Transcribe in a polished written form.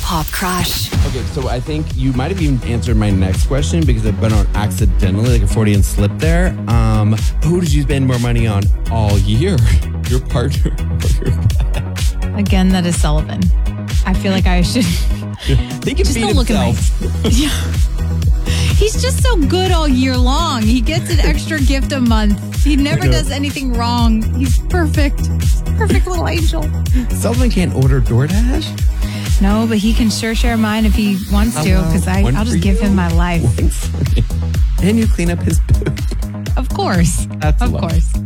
Pop Crush. Okay, so I think you might have even answered my next question because I've been on accidentally, like a Freudian slip there. Who did you spend more money on all year? Your partner or your pet? Again, that is Sullivan. I feel like I should... He can Just feed don't look at himself. me. Yeah. He's just so good all year long. He gets an extra gift a month. He never does anything wrong. He's perfect. Perfect little angel. Sullivan can't order DoorDash? No, but he can sure share mine if he wants to, because I'll just give him my life. And you clean up his poop. Of course. That's of love. course.